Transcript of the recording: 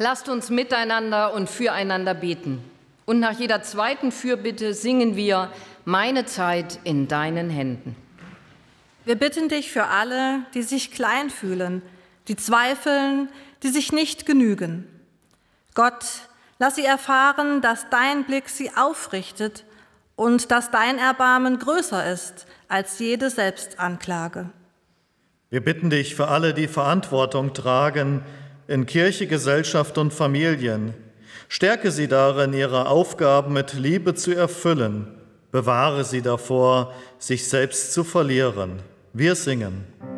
Lasst uns miteinander und füreinander beten. Und nach jeder zweiten Fürbitte singen wir Meine Zeit in deinen Händen. Wir bitten dich für alle, die sich klein fühlen, die zweifeln, die sich nicht genügen. Gott, lass sie erfahren, dass dein Blick sie aufrichtet und dass dein Erbarmen größer ist als jede Selbstanklage. Wir bitten dich für alle, die Verantwortung tragen in Kirche, Gesellschaft und Familien. Stärke sie darin, ihre Aufgaben mit Liebe zu erfüllen. Bewahre sie davor, sich selbst zu verlieren. Wir singen.